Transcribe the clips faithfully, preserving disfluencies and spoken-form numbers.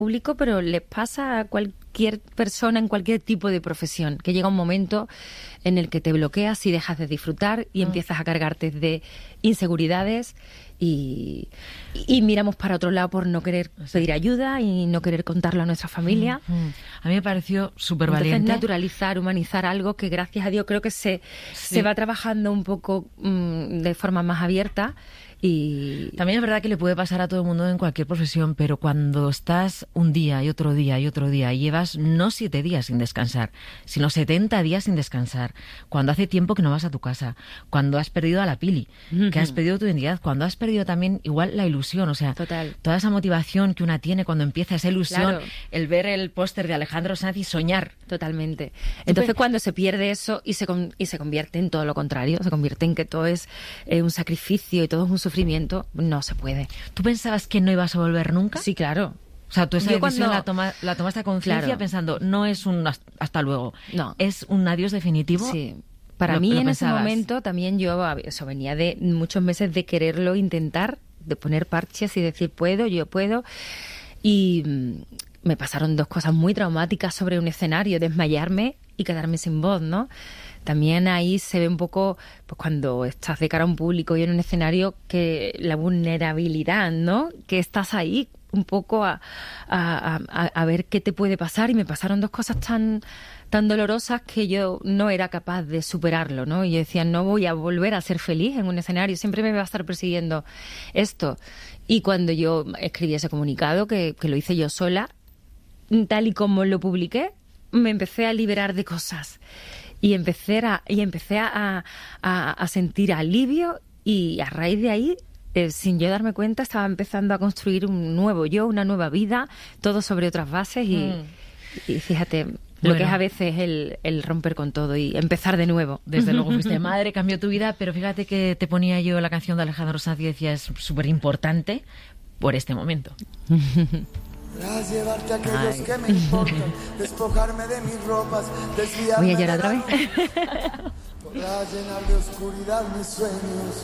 público, pero les pasa a cualquier persona en cualquier tipo de profesión, que llega un momento en el que te bloqueas y dejas de disfrutar y mm. empiezas a cargarte de inseguridades y, y miramos para otro lado por no querer pedir ayuda y no querer contarlo a nuestra familia. Mm, mm. A mí me pareció súper valiente. Entonces, naturalizar, humanizar algo que, gracias a Dios, creo que se, sí. se va trabajando un poco mm, de forma más abierta. Y también es verdad que le puede pasar a todo el mundo en cualquier profesión, pero cuando estás un día y otro día y otro día y llevas no siete días sin descansar, sino setenta días sin descansar, cuando hace tiempo que no vas a tu casa, cuando has perdido a la pili, uh-huh. que has perdido tu identidad, cuando has perdido también igual la ilusión, o sea, Total. toda esa motivación que una tiene cuando empieza esa ilusión, claro. el ver el póster de Alejandro Sanz y soñar. Totalmente. Entonces, cuando se pierde eso y se, con, y se convierte en todo lo contrario, se convierte en que todo es eh, un sacrificio y todo es un sufrimiento, no se puede. ¿Tú pensabas que no ibas a volver nunca? Sí, claro. O sea, tú esa Yo decisión cuando... la, toma, la tomaste a conciencia claro. pensando, no es un hasta luego, no. es un adiós definitivo. Sí. Para lo, mí lo en pensabas. ese momento también yo, eso venía de muchos meses de quererlo intentar, de poner parches y decir puedo, yo puedo. Y me pasaron dos cosas muy traumáticas sobre un escenario, desmayarme y quedarme sin voz, ¿no? También ahí se ve un poco, pues cuando estás de cara a un público y en un escenario, que la vulnerabilidad, ¿no? Que estás ahí un poco a, a, a, a ver qué te puede pasar, y me pasaron dos cosas tan, tan dolorosas que yo no era capaz de superarlo, ¿no? Y yo decía, no voy a volver a ser feliz en un escenario, siempre me va a estar persiguiendo esto. Y cuando yo escribí ese comunicado, que, que lo hice yo sola, tal y como lo publiqué, me empecé a liberar de cosas. Y empecé a, y empecé a, a, a sentir alivio, y a raíz de ahí, eh, sin yo darme cuenta, estaba empezando a construir un nuevo yo, una nueva vida, todo sobre otras bases y, mm. y fíjate, bueno, lo que es a veces el, el romper con todo y empezar de nuevo. Desde luego fuiste madre, cambió tu vida, pero fíjate que te ponía yo la canción de Alejandro Sanz y decía, es súper importante por este momento. Podrás llevarte a aquellos Ay. que me importan, despojarme de mis ropas, desviarme. Voy a llorar otra vez. Podrás llenar de oscuridad mis sueños.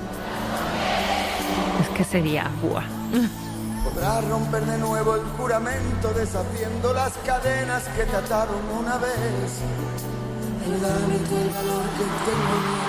Es que sería buah. Podrás romper de nuevo el juramento, deshaciendo las cadenas que te ataron una vez. El daño y el valor que tengo.